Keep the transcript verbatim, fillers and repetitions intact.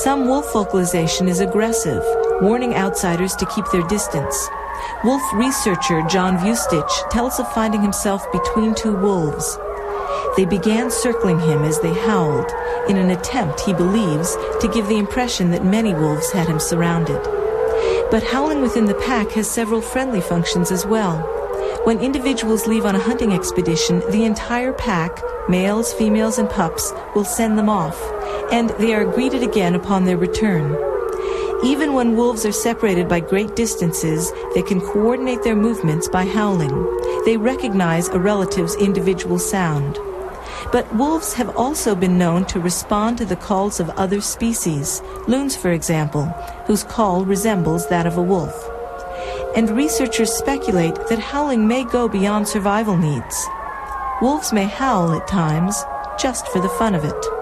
Some wolf vocalization is aggressive, warning outsiders to keep their distance. Wolf researcher John Vustich tells of finding himself between two wolves. They began circling him as they howled, in an attempt, he believes, to give the impression that many wolves had him surrounded. But howling within the pack has several friendly functions as well. When individuals leave on a hunting expedition, the entire pack, males, females, and pups, will send them off, and they are greeted again upon their return. Even when wolves are separated by great distances, they can coordinate their movements by howling. They recognize a relative's individual sound. But wolves have also been known to respond to the calls of other species, loons for example, whose call resembles that of a wolf. And researchers speculate that howling may go beyond survival needs. Wolves may howl at times, just for the fun of it.